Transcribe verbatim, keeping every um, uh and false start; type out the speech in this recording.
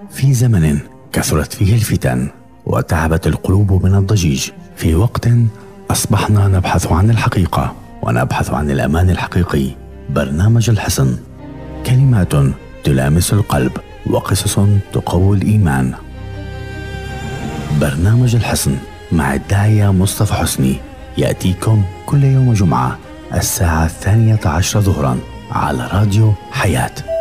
في زمن كثرت فيه الفتن وتعبت القلوب من الضجيج، في وقت أصبحنا نبحث عن الحقيقة ونبحث عن الأمان الحقيقي. برنامج الحصن، كلمات تلامس القلب وقصص تقوي الإيمان. برنامج الحصن مع الداعية مصطفى حسني يأتيكم كل يوم جمعة الساعة الثانية عشر ظهرا على راديو حياة.